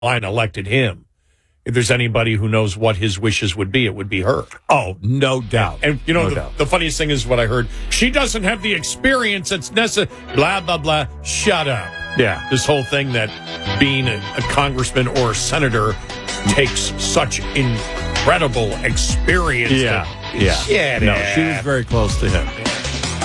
line elected him. If there's anybody who knows what his wishes would be, it would be her. Oh, no doubt. And the funniest thing is what I heard. She doesn't have the experience that's necessary. Blah, blah, blah. Shut up. Yeah. This whole thing that being a congressman or a senator takes such incredible experience. Yeah. Shit. No, she was very close to him.